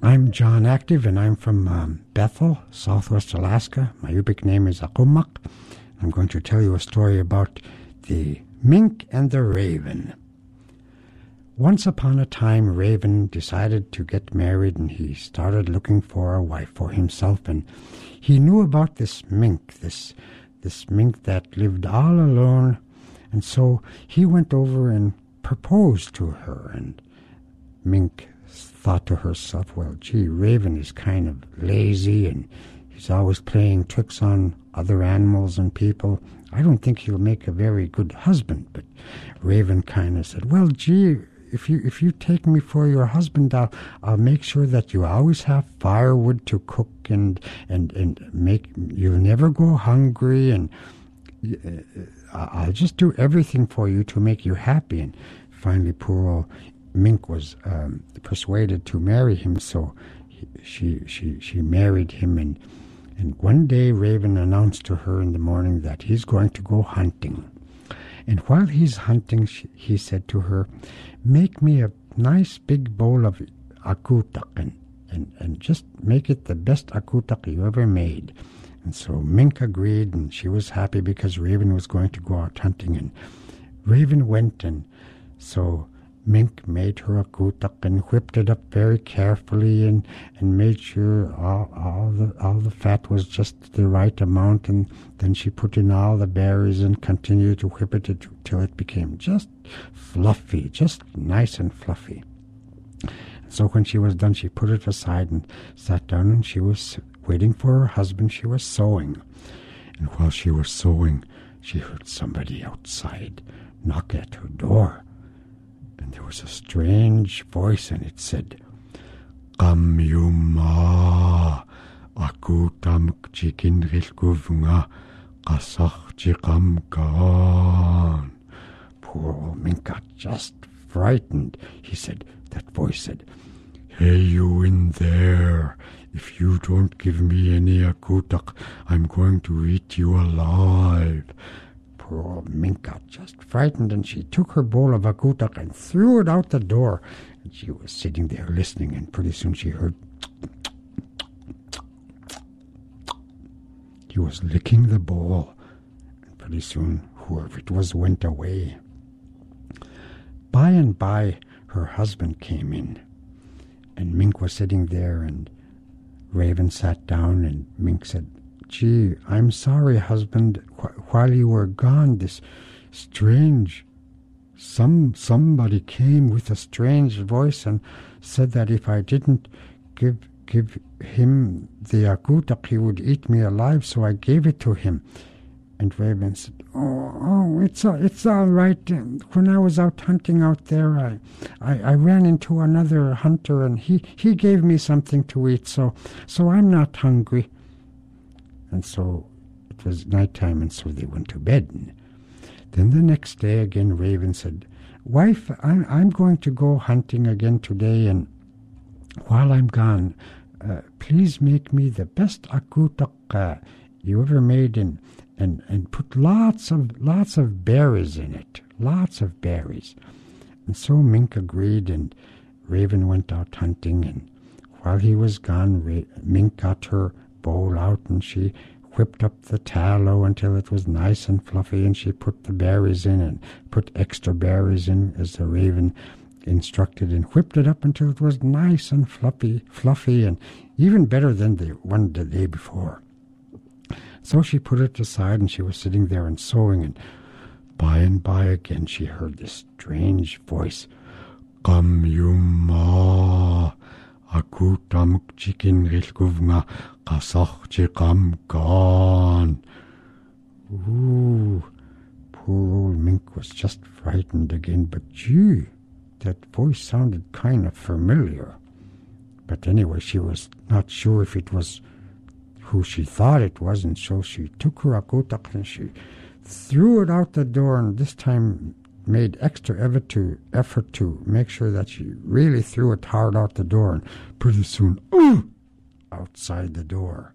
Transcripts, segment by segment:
I'm John Active, and I'm from Bethel, Southwest Alaska. My Yupik name is Akumak. I'm going to tell you a story about the mink and the raven. Once upon a time, Raven decided to get married, and he started looking for a wife for himself. And he knew about this mink, this mink that lived all alone. And so he went over and proposed to her. And Mink thought to herself, well, gee, Raven is kind of lazy, and he's always playing tricks on other animals and people. I don't think he'll make a very good husband. But Raven kind of said, well, gee, if you take me for your husband, I'll make sure that you always have firewood to cook and make, you'll never go hungry, and I'll just do everything for you to make you happy. And finally, poor old Mink was persuaded to marry him, so she married him. And one day Raven announced to her in the morning that he's going to go hunting. And while he's hunting, he said to her, make me a nice big bowl of akutak and just make it the best akutak you ever made. And so Mink agreed, and she was happy because Raven was going to go out hunting. And Raven went, and so Mink made her akutak and whipped it up very carefully and made sure all the fat was just the right amount. And then she put in all the berries and continued to whip it till it became just fluffy, just nice and fluffy. So when she was done, she put it aside and sat down, and she was waiting for her husband. She was sewing. And while she was sewing, she heard somebody outside knock at her door. And there was a strange voice, and it said, Kamyuma, aku tamk chikin rilkuvnga, kasach chikam kan. Poor old Mink got just frightened. He said, that voice said, hey, you in there, if you don't give me any akutak, I'm going to eat you alive. Poor old Mink got just frightened, and she took her bowl of akutak and threw it out the door. And she was sitting there listening, and pretty soon she heard he was licking the bowl. And pretty soon whoever it was went away. By and by, her husband came in, and Mink was sitting there, and Raven sat down, and Mink said, gee, I'm sorry, husband. While you were gone, this strange somebody came with a strange voice and said that if I didn't give him the akutak, he would eat me alive. So I gave it to him. And Raven said, "Oh, it's all right. When I was out hunting out there, I ran into another hunter, and he gave me something to eat. So I'm not hungry." And so it was nighttime, and so they went to bed. And then the next day again, Raven said, "Wife, I'm going to go hunting again today, and while I'm gone, please make me the best akutak you ever made, and put lots of berries in it, lots of berries." And so Mink agreed, and Raven went out hunting. And while he was gone, Mink got her bowl out, and she whipped up the tallow until it was nice and fluffy, and she put the berries in and put extra berries in as the Raven instructed, and whipped it up until it was nice and fluffy, and even better than the one the day before. So she put it aside, and she was sitting there and sewing, and by again she heard this strange voice, "Kamyuma, aku tamuk chikin rilkuvnga, kasach chikam kan." Ooh, poor old Mink was just frightened again, but gee, that voice sounded kind of familiar. But anyway, she was not sure if it was who she thought it was, and so she took her akutak and she threw it out the door, and this time made extra effort to make sure that she really threw it hard out the door, and pretty soon, outside the door.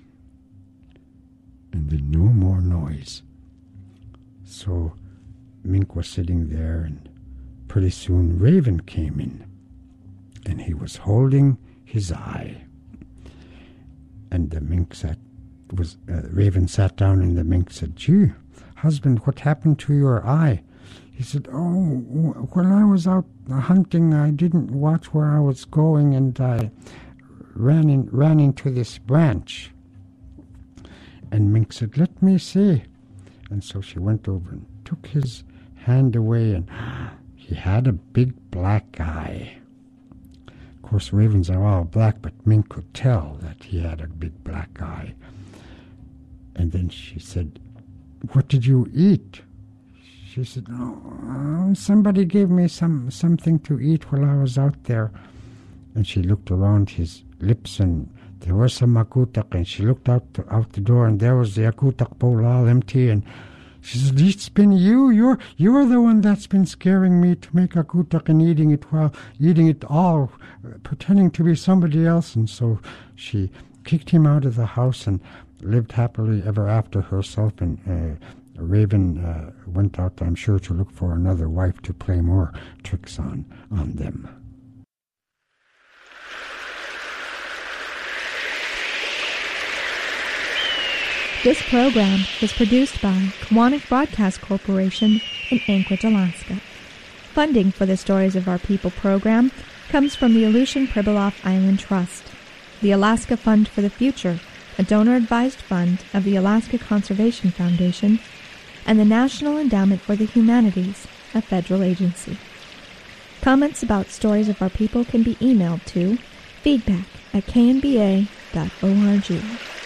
And then no more noise. So Mink was sitting there, and pretty soon Raven came in, and he was holding his eye. And the raven sat down, and the mink said, "Gee, husband, what happened to your eye?" He said, "Oh, when I was out hunting, I didn't watch where I was going, and I ran into this branch." And Mink said, "Let me see." And so she went over and took his hand away, and he had a big black eye. Of course, ravens are all black, but Mink could tell that he had a big black eye. And then she said, "What did you eat?" She said, "Oh, somebody gave me something to eat while I was out there." And she looked around his lips, and there was some akutak, and she looked out the door, and there was the akutak bowl all empty, and she said, "It's been you. You're the one that's been scaring me to make akutak and eating it while eating it all, pretending to be somebody else." And so she kicked him out of the house and lived happily ever after herself, and Raven went out, I'm sure, to look for another wife to play more tricks on them. This program was produced by Kiwanis Broadcast Corporation in Anchorage, Alaska. Funding for the Stories of Our People program comes from the Aleutian Pribilof Island Trust, the Alaska Fund for the Future, a donor-advised fund of the Alaska Conservation Foundation, and the National Endowment for the Humanities, a federal agency. Comments about Stories of Our People can be emailed to feedback@knba.org.